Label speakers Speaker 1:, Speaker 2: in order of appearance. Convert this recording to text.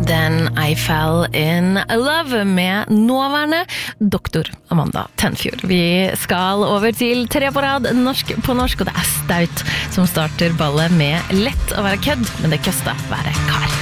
Speaker 1: Den I Fell in Love med nåværende doktor Amanda Tenfjord. Vi skal over til 3 på rad norsk på norsk, og det Staut som starter ballet med lett å være kødd, men det køsta være kar.